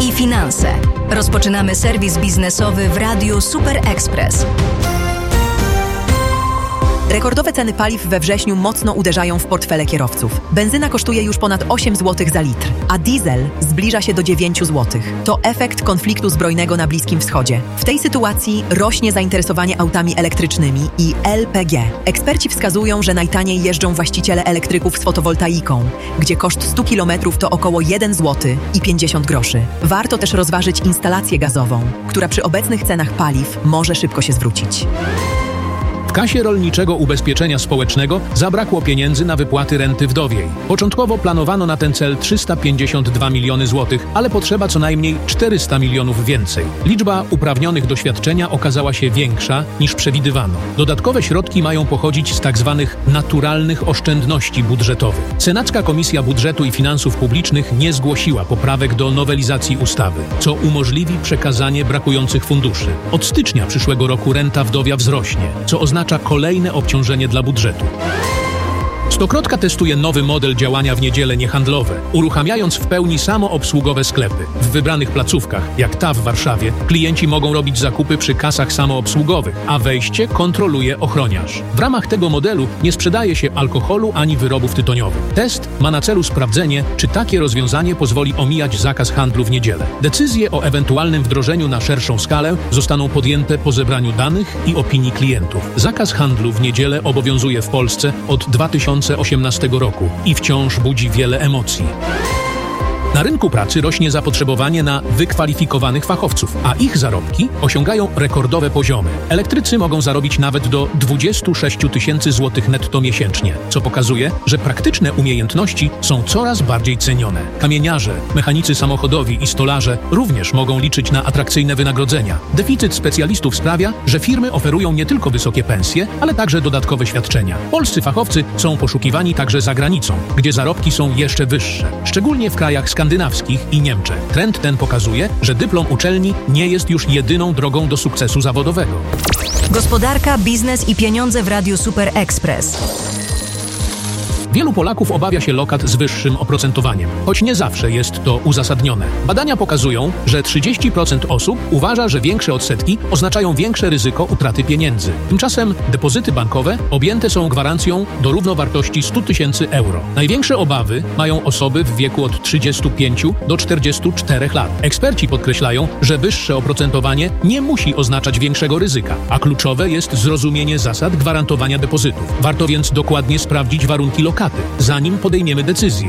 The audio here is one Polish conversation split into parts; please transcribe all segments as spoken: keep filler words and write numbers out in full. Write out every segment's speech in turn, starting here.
i finanse. Rozpoczynamy serwis biznesowy w Radiu Super Express. Rekordowe ceny paliw we wrześniu mocno uderzają w portfele kierowców. Benzyna kosztuje już ponad osiem złotych za litr, a diesel zbliża się do dziewięć złotych. To efekt konfliktu zbrojnego na Bliskim Wschodzie. W tej sytuacji rośnie zainteresowanie autami elektrycznymi i L P G. Eksperci wskazują, że najtaniej jeżdżą właściciele elektryków z fotowoltaiką, gdzie koszt stu kilometrów to około jeden złoty i pięćdziesiąt groszy. Warto też rozważyć instalację gazową, która przy obecnych cenach paliw może szybko się zwrócić. W kasie Rolniczego Ubezpieczenia Społecznego zabrakło pieniędzy na wypłaty renty wdowiej. Początkowo planowano na ten cel trzysta pięćdziesiąt dwa miliony złotych, ale potrzeba co najmniej czterysta milionów więcej. Liczba uprawnionych do świadczenia okazała się większa niż przewidywano. Dodatkowe środki mają pochodzić z tzw. naturalnych oszczędności budżetowych. Senacka Komisja Budżetu i Finansów Publicznych nie zgłosiła poprawek do nowelizacji ustawy, co umożliwi przekazanie brakujących funduszy. Od stycznia przyszłego roku renta wdowia wzrośnie, co oznacza kolejne obciążenie dla budżetu. Stokrotka testuje nowy model działania w niedziele niehandlowe, uruchamiając w pełni samoobsługowe sklepy. W wybranych placówkach, jak ta w Warszawie, klienci mogą robić zakupy przy kasach samoobsługowych, a wejście kontroluje ochroniarz. W ramach tego modelu nie sprzedaje się alkoholu ani wyrobów tytoniowych. Test ma na celu sprawdzenie, czy takie rozwiązanie pozwoli omijać zakaz handlu w niedzielę. Decyzje o ewentualnym wdrożeniu na szerszą skalę zostaną podjęte po zebraniu danych i opinii klientów. Zakaz handlu w niedzielę obowiązuje w Polsce od dwa tysiące osiemnastego roku i wciąż budzi wiele emocji. Na rynku pracy rośnie zapotrzebowanie na wykwalifikowanych fachowców, a ich zarobki osiągają rekordowe poziomy. Elektrycy mogą zarobić nawet do dwadzieścia sześć tysięcy złotych netto miesięcznie, co pokazuje, że praktyczne umiejętności są coraz bardziej cenione. Kamieniarze, mechanicy samochodowi i stolarze również mogą liczyć na atrakcyjne wynagrodzenia. Deficyt specjalistów sprawia, że firmy oferują nie tylko wysokie pensje, ale także dodatkowe świadczenia. Polscy fachowcy są poszukiwani także za granicą, gdzie zarobki są jeszcze wyższe, szczególnie w krajach skandynawskich i Niemczech. Trend ten pokazuje, że dyplom uczelni nie jest już jedyną drogą do sukcesu zawodowego. Gospodarka, biznes i pieniądze w Radiu Super Express. Wielu Polaków obawia się lokat z wyższym oprocentowaniem, choć nie zawsze jest to uzasadnione. Badania pokazują, że trzydzieści procent osób uważa, że większe odsetki oznaczają większe ryzyko utraty pieniędzy. Tymczasem depozyty bankowe objęte są gwarancją do równowartości stu tysięcy euro. Największe obawy mają osoby w wieku od trzydziestu pięciu do czterdziestu czterech lat. Eksperci podkreślają, że wyższe oprocentowanie nie musi oznaczać większego ryzyka, a kluczowe jest zrozumienie zasad gwarantowania depozytów. Warto więc dokładnie sprawdzić warunki lokaty, zanim podejmiemy decyzję.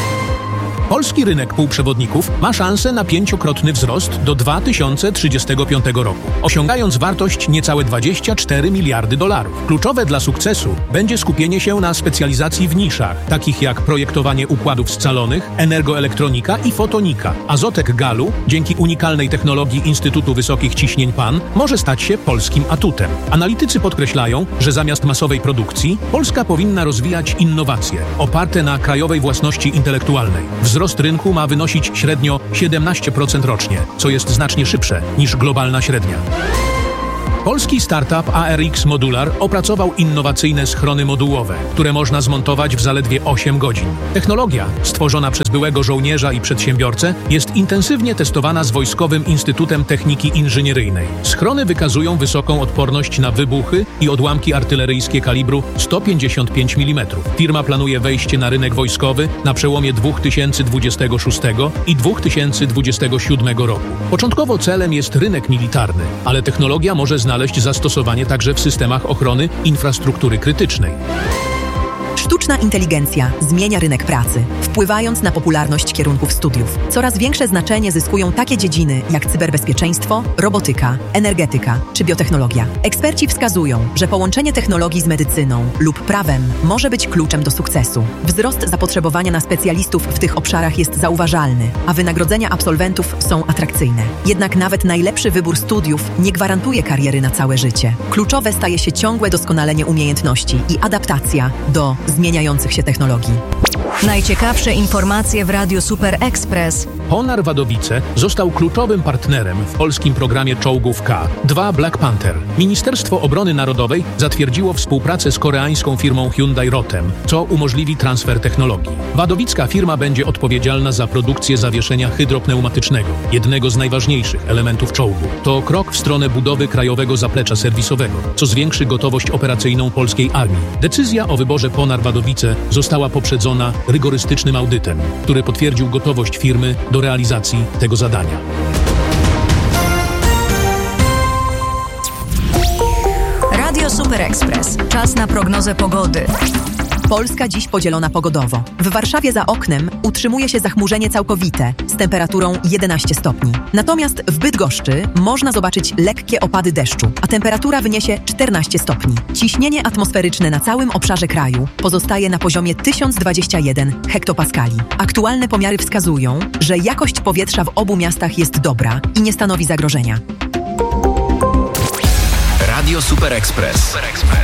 Polski rynek półprzewodników ma szansę na pięciokrotny wzrost do dwa tysiące trzydziestego piątego roku, osiągając wartość niecałe dwadzieścia cztery miliardy dolarów. Kluczowe dla sukcesu będzie skupienie się na specjalizacji w niszach, takich jak projektowanie układów scalonych, energoelektronika i fotonika. Azotek Galu, dzięki unikalnej technologii Instytutu Wysokich Ciśnień P A N, może stać się polskim atutem. Analitycy podkreślają, że zamiast masowej produkcji, Polska powinna rozwijać innowacje, oparte na krajowej własności intelektualnej. Wzrost rynku ma wynosić średnio siedemnaście procent rocznie, co jest znacznie szybsze niż globalna średnia. Polski startup A R X Modular opracował innowacyjne schrony modułowe, które można zmontować w zaledwie osiem godzin. Technologia, stworzona przez byłego żołnierza i przedsiębiorcę, jest intensywnie testowana z Wojskowym Instytutem Techniki Inżynieryjnej. Schrony wykazują wysoką odporność na wybuchy i odłamki artyleryjskie kalibru sto pięćdziesiąt pięć milimetrów. Firma planuje wejście na rynek wojskowy na przełomie dwa tysiące dwudziestego szóstego i dwa tysiące dwudziestego siódmego roku. Początkowo celem jest rynek militarny, ale technologia może znaleźć znaleźć zastosowanie także w systemach ochrony infrastruktury krytycznej. Sztuczna inteligencja zmienia rynek pracy, wpływając na popularność kierunków studiów. Coraz większe znaczenie zyskują takie dziedziny jak cyberbezpieczeństwo, robotyka, energetyka czy biotechnologia. Eksperci wskazują, że połączenie technologii z medycyną lub prawem może być kluczem do sukcesu. Wzrost zapotrzebowania na specjalistów w tych obszarach jest zauważalny, a wynagrodzenia absolwentów są atrakcyjne. Jednak nawet najlepszy wybór studiów nie gwarantuje kariery na całe życie. Kluczowe staje się ciągłe doskonalenie umiejętności i adaptacja do zmieniających się technologii. Najciekawsze informacje w Radiu Super Express. Ponar Wadowice został kluczowym partnerem w polskim programie czołgów K dwa Black Panther. Ministerstwo Obrony Narodowej zatwierdziło współpracę z koreańską firmą Hyundai Rotem, co umożliwi transfer technologii. Wadowicka firma będzie odpowiedzialna za produkcję zawieszenia hydropneumatycznego, jednego z najważniejszych elementów czołgu. To krok w stronę budowy krajowego zaplecza serwisowego, co zwiększy gotowość operacyjną polskiej armii. Decyzja o wyborze Ponar Wadowice została poprzedzona rygorystycznym audytem, który potwierdził gotowość firmy do realizacji tego zadania. Radio Super Express. Czas na prognozę pogody. Polska dziś podzielona pogodowo. W Warszawie za oknem utrzymuje się zachmurzenie całkowite z temperaturą jedenaście stopni. Natomiast w Bydgoszczy można zobaczyć lekkie opady deszczu, a temperatura wyniesie czternaście stopni. Ciśnienie atmosferyczne na całym obszarze kraju pozostaje na poziomie tysiąc dwadzieścia jeden hektopaskali. Aktualne pomiary wskazują, że jakość powietrza w obu miastach jest dobra i nie stanowi zagrożenia. Radio Super Express.